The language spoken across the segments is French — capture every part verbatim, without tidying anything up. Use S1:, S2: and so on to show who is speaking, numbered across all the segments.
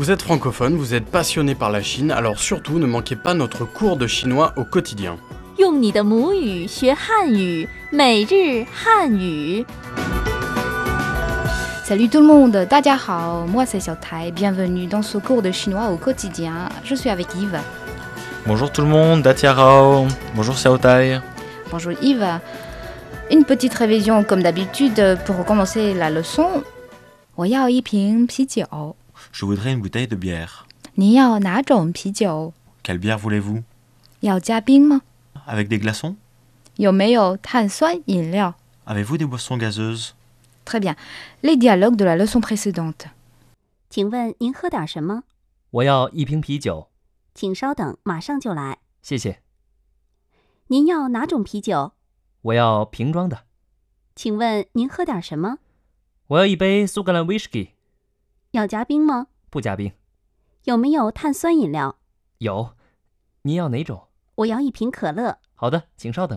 S1: Vous êtes francophone, vous êtes passionné par la Chine, alors surtout ne manquez pas notre cours de chinois au quotidien.
S2: 用你的母语学汉语，每日汉语。
S3: Salut tout le monde, 大家好, moi c'est Xiaotai, bienvenue dans ce cours de chinois au quotidien. Je suis avec Yves.
S4: Bonjour tout le monde, Datiarao. Bonjour Xiaotai.
S3: Bonjour Yves. Une petite révision comme d'habitude pour commencer la leçon. 我要一瓶啤酒.
S4: Je voudrais une bouteille de bière.
S3: 你要哪种啤酒?
S4: Quelle bière voulez-vous?
S3: 要加冰吗?
S4: Avec des glaçons?
S3: 有没有碳酸饮料?
S4: Avez-vous des boissons gazeuses?
S3: Très bien. Les dialogues de la leçon précédente.
S2: 请问您喝点什么？
S5: 我要一瓶啤酒，
S2: 请稍等，马上就来。
S5: 谢谢。
S2: 您要哪种啤酒？
S5: 我要瓶装的。
S2: 请问您喝点什么？
S5: 我要一杯苏格兰 whisky，
S2: 要加冰吗？
S5: 不加冰。
S2: 有没有碳酸饮料？
S5: 有。您要哪种？
S2: 我要一瓶可乐。
S5: 好的，请稍等。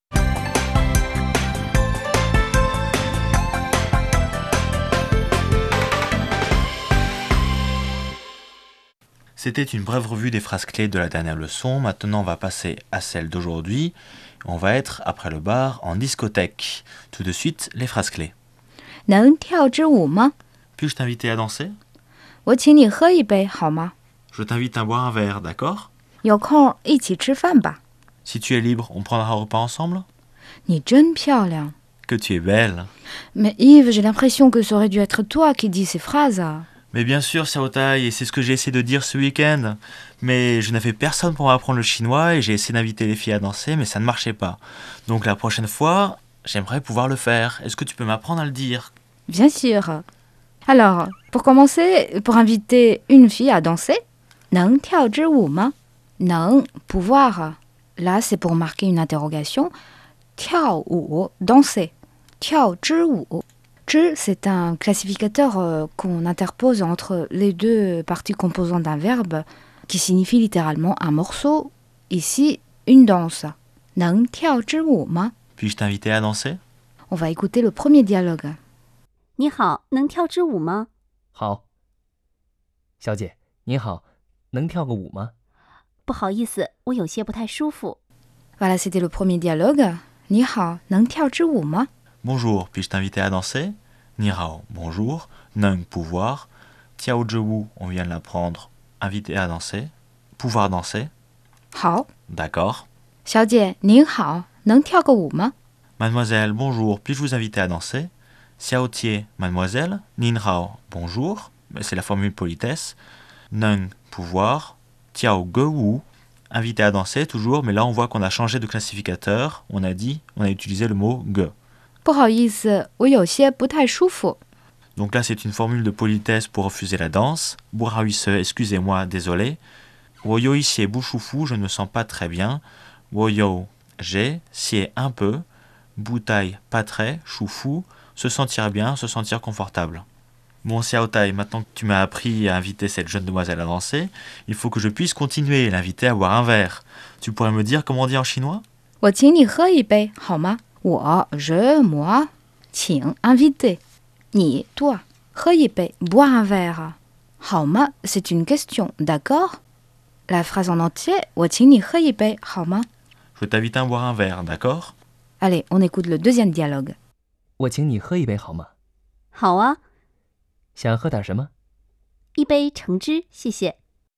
S4: C'était une brève revue des phrases clés de la dernière leçon. Maintenant, on va passer à celle d'aujourd'hui. On va être, après le bar, en discothèque. Tout de suite, les phrases clés.
S3: 能跳支舞吗?
S4: Puis-je t'inviter à danser?
S3: 我请你喝一杯好吗?
S4: Je t'invite à boire un verre, d'accord?
S3: 有空一起吃饭吧.
S4: Si tu es libre, on prendra un repas ensemble?
S3: 你真漂亮.
S4: Que tu es belle.
S3: Mais Yves, j'ai l'impression que ça aurait dû être toi qui dis ces phrases.
S4: Mais bien sûr, Xiaotai, et c'est ce que j'ai essayé de dire ce week-end. Mais je n'avais personne pour m'apprendre le chinois et j'ai essayé d'inviter les filles à danser, mais ça ne marchait pas. Donc la prochaine fois, j'aimerais pouvoir le faire. Est-ce que tu peux m'apprendre à le dire?
S3: Bien sûr. Alors, pour commencer, pour inviter une fille à danser, 能跳支舞吗? 能, pouvoir. Là, c'est pour marquer une interrogation. 跳舞, danser. 跳支舞. 支, c'est un classificateur euh, qu'on interpose entre les deux parties composantes d'un verbe qui signifie littéralement un morceau. Ici, une danse. 能跳支舞吗?
S4: Puis-je t'inviter à danser?
S3: On va écouter le premier dialogue.
S2: 你好，能跳支舞吗？
S5: 好。小姐，您好，能跳个舞吗？
S2: 不好意思，我有些不太舒服。
S3: Voilà, c'était le premier dialogue. 你好，能跳支舞吗?
S4: Bonjour, puis-je t'inviter à danser? Ni hao, bonjour. Neng, pouvoir. Tiao zhewu, on vient de l'apprendre. Inviter à danser. Pouvoir danser.
S3: 好.
S4: D'accord.
S3: 小姐，您好，能跳个舞吗?
S4: Mademoiselle, bonjour, puis-je vous inviter à danser? Xiao Tie, mademoiselle. Nin hao, bonjour. C'est la formule politesse. Neng, pouvoir. Tiao ge wu. Inviter à danser, toujours, mais là on voit qu'on a changé de classificateur. On a dit, on a utilisé le mot ge.
S3: 不好意思，我有些不太舒服.
S4: Donc là, c'est une formule de politesse pour refuser la danse. Bourahuise, excusez-moi, désolé. Woyo ici bouchoufou, je ne me sens pas très bien. Woyo, j'ai, sié un peu. Boutaille, pas très. Choufou, se sentir bien, se sentir confortable. Bon, Xiaotai, maintenant que tu m'as appris à inviter cette jeune demoiselle à danser, il faut que je puisse continuer et l'inviter à boire un verre. Tu pourrais me dire comment on dit en chinois?
S3: 我请你喝一杯好吗? 我, je, moi, 请 inviter. 你, toi, 喝一杯 boire un verre. 好吗 c'est une question, d'accord? La phrase en entier, 我请你喝一杯好吗?
S4: Je t'invite à boire un verre, d'accord?
S3: Allez, on écoute le deuxième dialogue.
S5: 我请你喝一杯好吗？
S2: 好啊，
S5: 想喝点什么？
S2: 一杯橙汁，谢谢。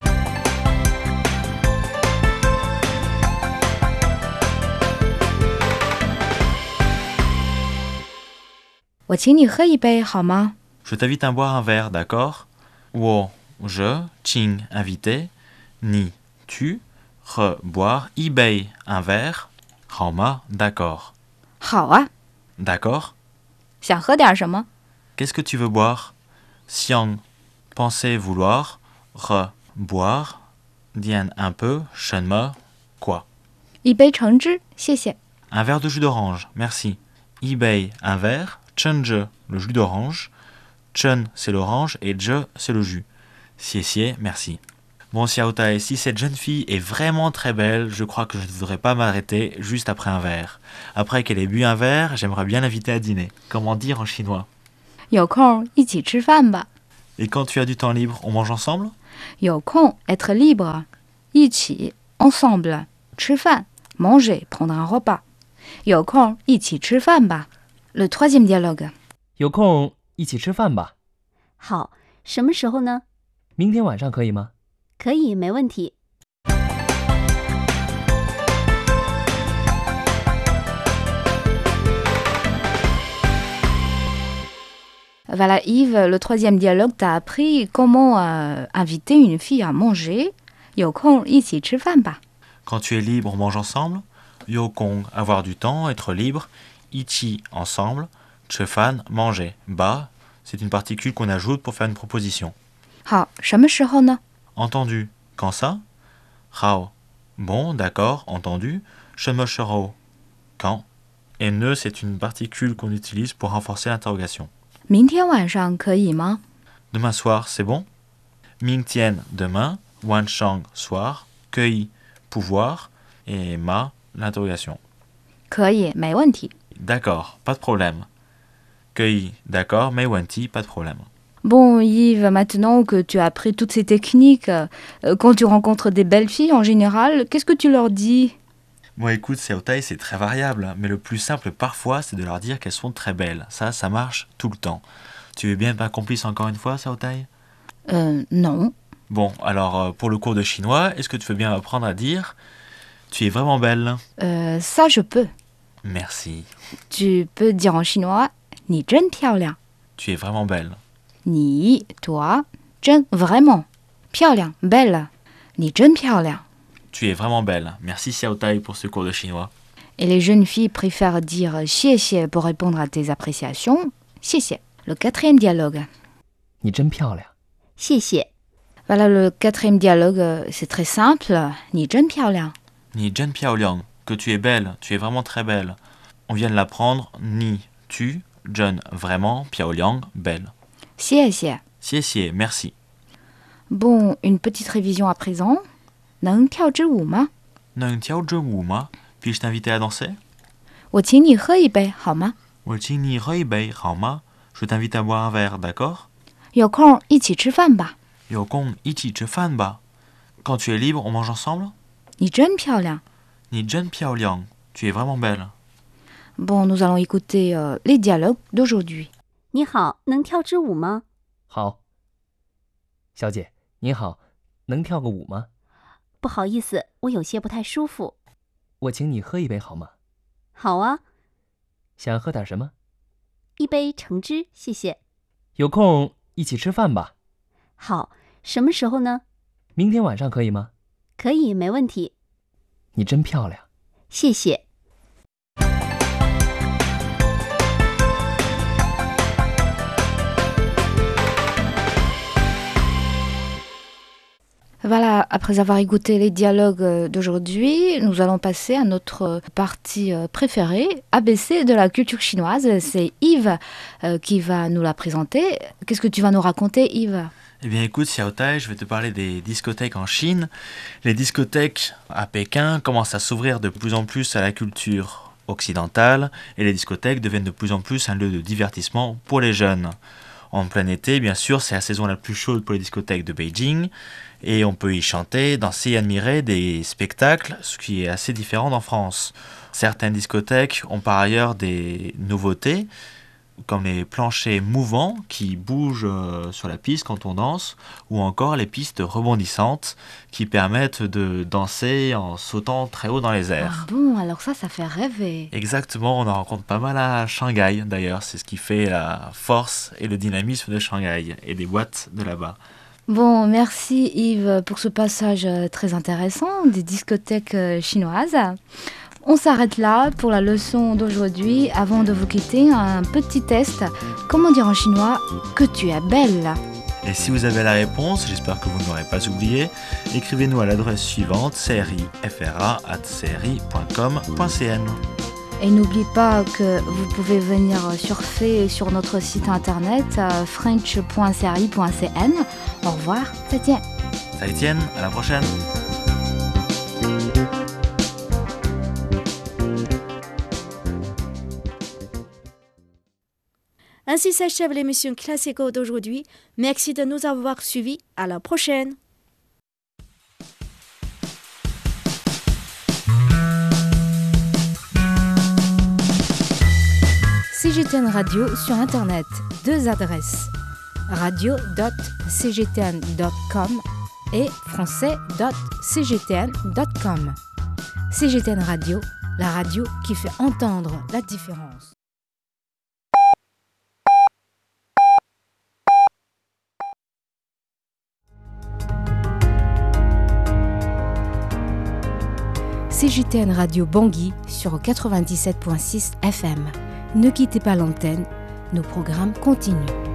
S3: 我请你喝一杯好吗?
S4: Je t'invite à boire un verre, d'accord? Wo, je, ching, invité. Ni, tu. Re, boire. Ibei, un verre. Haoma, d'accord.
S3: 好啊.
S4: D'accord?
S3: 想喝点什么?
S4: Qu'est-ce que tu veux boire? Xiang, penser, vouloir. Re, boire. Dian, un peu. Shenme, quoi?
S3: 一杯橙汁，谢谢.
S4: Un verre de jus d'orange, merci. Ibei, un verre. Chenje, le jus d'orange. Chen, c'est l'orange. Et je, c'est le jus. Xie xie, merci. Bon, Xiaotai, si cette jeune fille est vraiment très belle, je crois que je ne voudrais pas m'arrêter juste après un verre. Après qu'elle ait bu un verre, j'aimerais bien l'inviter à dîner. Comment dire en chinois?
S3: 有空一起吃饭吧.
S4: Et quand tu as du temps libre, on mange ensemble?
S3: 有空 être libre 一起 ensemble 吃饭 manger prendre un repas 有空一起吃饭吧 Le troisième dialogue
S5: 有空一起吃饭吧？
S2: 好，什么时候呢？
S5: 明天晚上可以吗？
S2: 可以，没问题。
S3: Voilà Yves, le troisième dialogue t'a appris comment euh, inviter une fille à manger 有空一起吃饭吧
S4: Quand tu es libre, on mange ensemble. Yokong, avoir du temps, être libre. Ichi, ensemble. Chefan, manger. Ba, c'est une particule qu'on ajoute pour faire une proposition.
S3: 好，什么时候呢
S4: Entendu. Quand ça? Hao. Bon, d'accord, entendu. Shemoshero. Quand? Et ne, c'est une particule qu'on utilise pour renforcer l'interrogation.
S3: 明天晚上可以吗
S4: Demain soir, c'est bon? Mingtian, demain. Wanshang, soir. Kei, pouvoir. Et ma, l'interrogation.
S3: 可以，没问题
S4: D'accord, pas de problème. Kei, d'accord, mais Wanti, pas de problème.
S3: Bon Yves, maintenant que tu as appris toutes ces techniques, euh, quand tu rencontres des belles filles en général, qu'est-ce que tu leur dis
S4: Bon, écoute, Xiaotai, c'est très variable, mais le plus simple parfois, c'est de leur dire qu'elles sont très belles. Ça, ça marche tout le temps. Tu veux bien être ma complice encore une fois, Xiaotai?
S3: Euh, non.
S4: Bon, alors, euh, pour le cours de chinois, est-ce que tu veux bien apprendre à dire « Tu es vraiment belle
S3: Euh, ça je peux. »
S4: Merci.
S3: Tu peux dire en chinois, 你真漂亮
S4: Tu es vraiment belle.
S3: 你 toi, 真 vraiment 漂亮 belle 你真漂亮
S4: Tu es vraiment belle. Merci Xiaotai pour ce cours de chinois.
S3: Et les jeunes filles préfèrent dire 谢谢 pour répondre à tes appréciations. 谢谢 Le quatrième dialogue.
S5: 你真漂亮。
S2: 谢谢。
S3: Voilà, le quatrième dialogue, euh, c'est très simple. 你真漂亮
S4: Ni Zhen Piaoliang, que tu es belle, tu es vraiment très belle. On vient de l'apprendre. Ni, tu, Zhen, vraiment, Piaoliang, belle.
S3: 谢谢
S4: Xie xie, merci.
S3: Bon, une petite révision à présent. 能跳支舞吗
S4: Neng tiao zhe wu ma? Puis-je t'inviter à danser?
S3: 我请你喝一杯好吗
S4: Wo qing ni rui bei, hao ma? Je t'invite à boire un verre, d'accord?
S3: 有空一起吃饭吧
S4: Yo gong ichi che fan ba. Quand tu es libre, on mange ensemble?
S3: 你真漂亮
S4: Ni Zhen Piaoliang, tu es vraiment belle.
S3: Bon, nous allons écouter euh, les dialogues d'aujourd'hui.
S2: 你好，能跳支舞吗？
S5: 好。小姐，您好，能跳个舞吗？
S2: 不好意思，我有些不太舒服。
S5: 我请你喝一杯好吗？
S2: 好啊，
S5: 想喝点什么？
S2: 一杯橙汁，谢谢。
S5: 有空一起吃饭吧？
S2: 好，什么时候呢？
S5: 明天晚上可以吗？
S2: 可以，没问题。
S5: 你真漂亮。
S2: 谢谢。
S3: Voilà, après avoir écouté les dialogues d'aujourd'hui, nous allons passer à notre partie préférée, A B C de la culture chinoise. C'est Yves euh, qui va nous la présenter. Qu'est-ce que tu vas nous raconter, Yves ?
S4: Eh bien écoute Xiaotai, je vais te parler des discothèques en Chine. Les discothèques à Pékin commencent à s'ouvrir de plus en plus à la culture occidentale et les discothèques deviennent de plus en plus un lieu de divertissement pour les jeunes. En plein été, bien sûr, c'est la saison la plus chaude pour les discothèques de Beijing et on peut y chanter, danser et admirer des spectacles, ce qui est assez différent d'en France. Certaines discothèques ont par ailleurs des nouveautés, comme les planchers mouvants qui bougent sur la piste quand on danse, ou encore les pistes rebondissantes qui permettent de danser en sautant très haut dans les airs.
S3: Ah bon, alors ça, ça fait rêver.
S4: Exactement, on en rencontre pas mal à Shanghai d'ailleurs, c'est ce qui fait la force et le dynamisme de Shanghai et des boîtes de là-bas.
S3: Bon, merci Yves pour ce passage très intéressant des discothèques chinoises. On s'arrête là pour la leçon d'aujourd'hui. Avant de vous quitter, un petit test. Comment dire en chinois que tu es belle?
S4: Et si vous avez la réponse, j'espère que vous ne l'aurez pas oublié, écrivez-nous à l'adresse suivante c r i f r a arobase c r i point com point c n.
S3: Et n'oublie pas que vous pouvez venir surfer sur notre site internet french point c r i point c n. Au revoir, Zaijian.
S4: Zaijian, à la prochaine.
S6: Ainsi s'achève l'émission Classico d'aujourd'hui. Merci de nous avoir suivis. À la prochaine.
S3: C G T N Radio sur Internet. Deux adresses. radio point c g t n point com et français point c g t n point com. C G T N Radio, la radio qui fait entendre la différence. C G T N Radio Bangui sur quatre-vingt-dix-sept virgule six F M. Ne quittez pas l'antenne, nos programmes continuent.